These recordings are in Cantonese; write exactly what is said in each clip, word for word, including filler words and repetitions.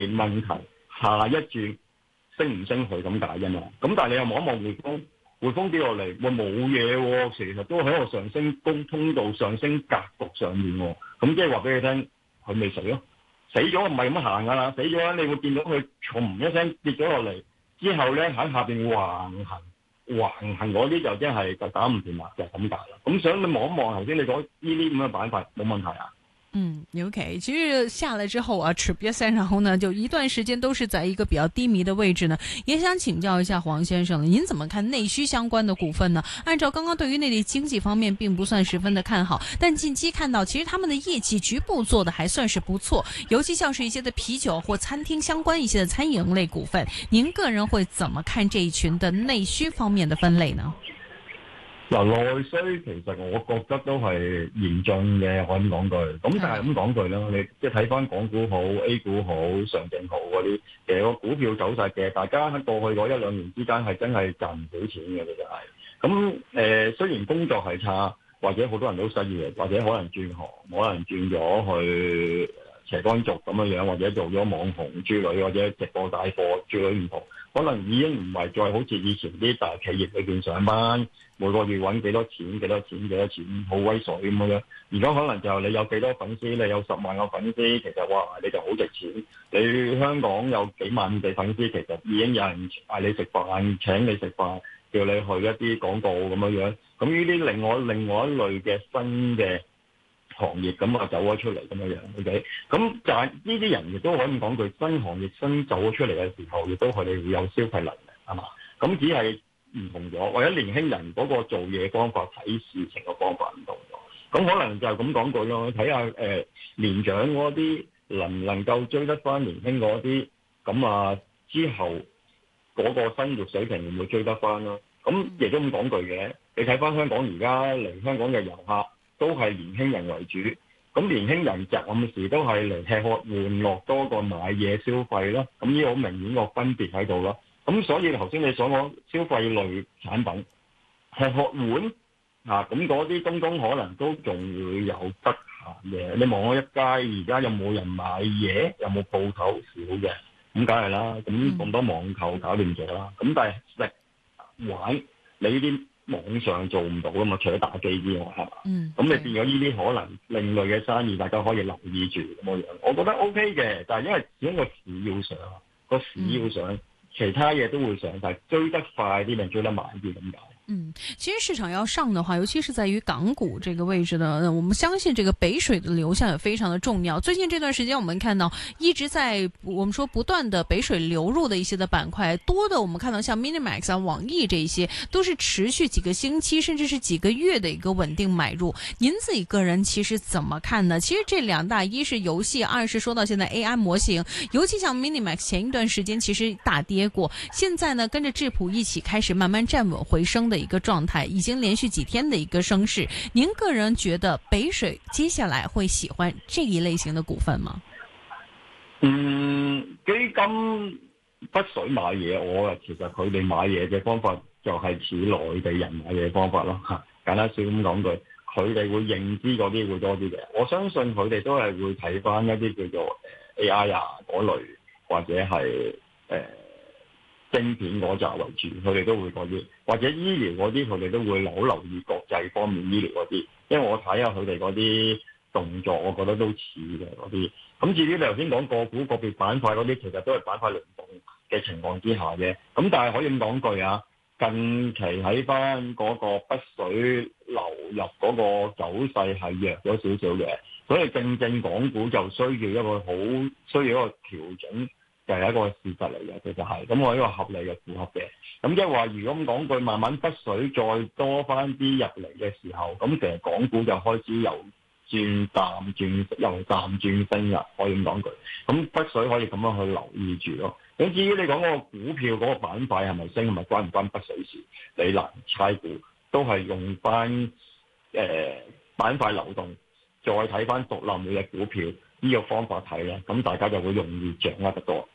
問題，下一轉升唔升佢咁解啫嘛。咁但係你又望一望匯豐，匯豐跌落嚟，喂冇嘢喎，其實都喺個上升通通道上升格局上面喎。咁即係話俾你聽，佢未死咯，死咗唔係咁行噶啦，死咗你會見到佢從一聲跌咗落嚟之後咧喺下邊橫行。橫行嗰啲就真係就打唔掂啦，就係咁解啦。咁想你望一望頭先你講呢啲咁嘅板塊冇問題啊。 嗯 ，OK， 其實下來之後啊，止跌線，然後呢就一段時間都是在一個比較低迷的位置呢。也想請教一下黃先生，您怎麼看內需相關的股份呢？按照剛剛對於內地經濟方面並不算十分的看好，但近期看到其實他們的業績局部做得還算是不錯，尤其像是一些的啤酒或餐廳相關一些的餐飲類股份，您個人會怎麼看這一群的內需方面的分類呢？ 嗱，內需其實我覺得都係嚴重嘅，可以咁講句。咁但係咁講句啦，你即係睇翻港股好、A 股好、上證好嗰啲，其實個股票走勢嘅，大家喺過去嗰一兩年之間係真係賺唔到錢嘅，其實係。咁誒、呃，雖然工作係差，或者好多人都失業，或者可能轉行，可能轉咗去斜槓族咁樣樣，或者做咗網紅之類，或者直播帶貨之類唔同。可能已經唔係再好似以前啲大企業裏邊上班，每個月揾幾多錢、幾多錢、幾多錢，好威水咁樣。而家可能就你有幾多粉絲，你有十萬個粉絲，其實哇，你就好值錢。你香港有幾萬嘅粉絲，其實已經有人嗌你食飯、請你食飯，叫你去一啲廣告咁樣樣。咁呢啲另外另外一類嘅新嘅行業咁啊走咗出嚟咁樣樣，OK，咁就係呢啲人亦都可以講句，新行業新走咗出嚟嘅時候，亦都佢哋會有消費能力，係嘛？咁只係唔同咗，或者年輕人嗰個做嘢方法、睇事情嘅方法唔同咗。咁可能就係咁講句咯，睇下誒年長嗰啲能唔能夠追得翻年輕嗰啲，咁啊之後嗰個生活水平會唔會追得翻咯？咁亦都咁講句嘅，你睇翻香港而家嚟香港嘅遊客，都係年輕人為主，咁年輕人暫時都係嚟吃喝玩樂多過買嘢消費啦，咁呢個好明顯個分別喺度咯。咁所以頭先你所講消費類產品，吃喝玩啊，咁嗰啲東東可能都仲會有得閒嘅。你望我一街，而家有冇人買嘢？有冇鋪頭少嘅？咁梗係啦，咁咁多網購搞掂咗啦。咁但係食玩你呢啲網上做唔到噶嘛，除咗打機之外，係嘛？嗯。咁你變咗呢啲可能另類嘅生意，大家可以留意住咁樣樣。我覺得 OK 嘅，但係因為始終個市要上，個市要上，嗯、其他嘢都會上，但係追得快啲定追得慢啲咁解。 嗯，其實市場要上的話，尤其是在於港股這個位置呢，我們相信這個北水的流向也非常的重要。最近這段時間，我們看到一直在我們說不斷的北水流入的一些的板塊，多的我們看到像 Minimax 啊、網易這一些，都是持續幾個星期甚至是幾個月的一個穩定買入。您自己個人其實怎麼看呢？其實這兩大，一是遊戲，二是說到現在 A I 模型，尤其像 Minimax 前一段時間其實大跌過，現在呢跟着智譜一起開始慢慢站穩回升的一個狀態，已經連續幾天的一個升勢。您個人覺得北水接下來會喜歡這一類型的股份嗎？ 嗯，基金北水買嘢，我啊其實佢哋買嘢嘅方法就係似內地人買嘢方法咯吓。簡單少咁講句，佢哋會認知嗰啲會多啲嘅。我相信佢哋都係會睇翻一啲叫做 A I 啊嗰類，或者係誒。呃晶片嗰扎為主，佢哋都會嗰啲，或者醫療嗰啲，佢哋都會好留意國際方面醫療嗰啲，因為我睇下佢哋嗰啲動作，我覺得都似嘅嗰啲。咁至於你頭先講個股個別板塊嗰啲，其實都係板塊輪動嘅情況之下嘅。咁但係可以咁講句啊，近期喺翻嗰個北水流入嗰個走勢係弱咗少少嘅，所以正正港股就需要一個好需要一個調整。就係一個事實嚟嘅，其實係咁，我呢個合理嘅符合嘅。咁即係話，如果咁講句，慢慢北水再多翻啲入嚟嘅時候，咁其實港股就開始由轉淡轉由淡轉升啦，可以咁講句。咁北水可以咁樣去留意住咯。咁至於你講嗰個股票嗰個板塊係咪升，係咪關唔關北水事？你難猜估，都係用翻誒板塊流動，再睇翻獨立每隻股票呢個方法睇咧，咁大家就會容易掌握得多。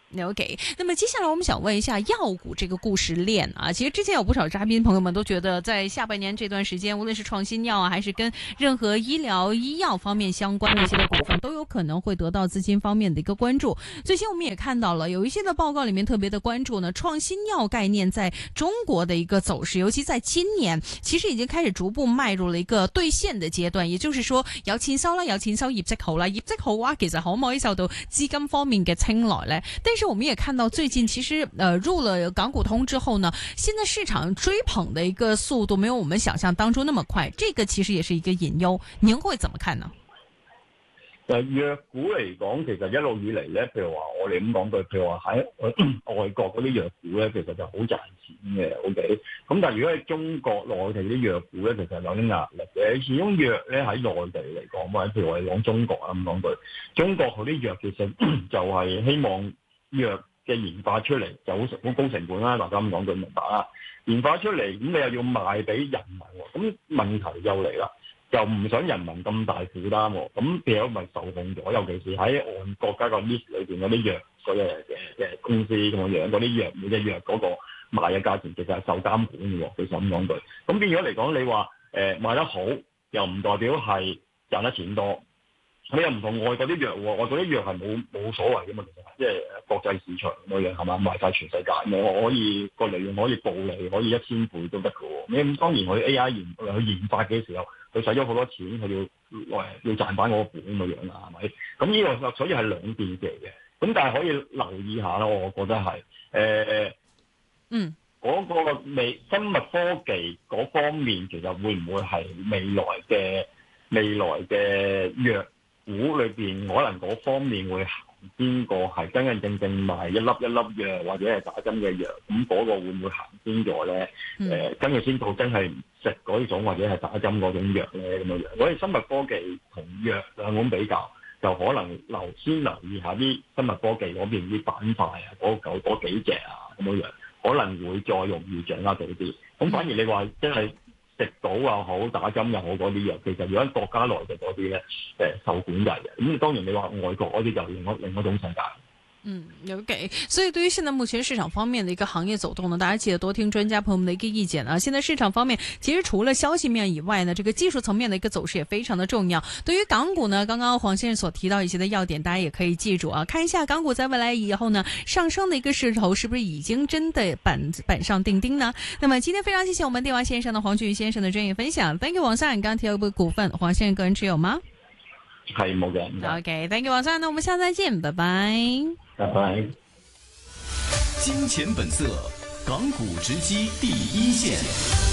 OK， 那麼接下來我們想問一下藥股這個故事鏈啊，其實之前有不少嘉賓朋友們都覺得，在下半年這段時間，無論是創新藥啊，還是跟任何醫療醫藥方面相關的一些的股份，都有可能會得到資金方面的一個關注。最近我們也看到了有一些的報告裏面特別的關注呢，創新藥概念在中國的一個走勢，尤其在今年，其實已經開始逐步邁入了一個兌現的階段。也就是說，有錢收啦，有錢收，業績好啦，業績好啊，其實可唔可以受到資金方面嘅青睞呢？但是我們也看到最近其實呃入了港股通之後呢，現在市場追捧的一個速度沒有我們想象當中那麼快，這個其實也是一個隱憂。您會怎麼看呢？ 誒藥股嚟講，其實一路以嚟咧，譬如話我哋咁講句，譬如話喺外國嗰啲藥股咧，其實就好賺錢嘅，OK。咁但係如果喺中國內地啲藥股咧，其實有啲壓力嘅。始終藥咧喺內地嚟講，或者譬如話講中國啊咁講句，中國嗰啲藥其實就係希望藥嘅研發出嚟就好好高成本啦，大家咁講句明白啦。研發出嚟咁你又要賣俾人民喎，咁問題又嚟啦。又唔想人民咁大負擔喎，咁變咗咪受控咗？尤其是喺按國家個 list 裏邊嗰啲藥嗰嘅嘅嘅公司咁樣，嗰啲藥每隻藥嗰個賣嘅價錢其實係受監管嘅喎。其實咁講句，咁變咗嚟講，你話誒、呃、賣得好，又唔代表係賺得錢多。你又唔同外國啲藥喎，外國啲藥係冇冇所謂嘅嘛，其實即係國際市場咁樣係嘛，賣晒全世界，我可以個利潤可以暴利，可以一千倍都得嘅喎。你當然佢 A I 研去研發嘅時候，佢使咗好多錢，佢要誒要賺翻嗰個本咁樣啦，係咪？咁呢個所以係兩件事嚟嘅。咁但係可以留意下啦，我覺得係誒、呃、 嗯嗰個未生物科技嗰方面，其實會唔會係未來嘅未來嘅藥股裏邊可能嗰方面會行邊個係真真正正賣一粒一粒藥或者係打針嘅藥，咁嗰個會唔會行先咗咧？誒、嗯呃，跟住先到真係食嗰種或者係打針嗰種藥咧咁樣樣。我哋生物科技同藥兩種比較，就可能留先留意下啲生物科技嗰邊啲板塊啊，嗰九嗰幾隻啊咁樣樣，可能會再容易掌握到啲。咁反而你話真係食到又好，打針又好嗰啲藥，其實如果國家內嘅嗰啲咧，誒受管制嘅。咁當然你話外國嗰啲就另一另一種世界。 嗯 ，OK。所以對於現在目前市場方面的一個行業走動呢，大家記得多聽專家朋友們的一個意見啊。現在市場方面，其實除了消息面以外呢，這個技術層面的一個走勢也非常的重要。對於港股呢，剛剛黃先生所提到一些的要點，大家也可以記住啊，看一下港股在未來以後呢，上升的一個勢頭是不是已經真的板板上釘釘呢？那麼今天非常謝謝我們電話線上的黃俊先生的專業分享。Thank you，黃生，剛提到股份，黃先生個人持有嗎？ 係冇嘅。 OK，Thank you，黃生，那我們下次再見，拜拜。 拜拜。 金錢本色，港股直擊第一線。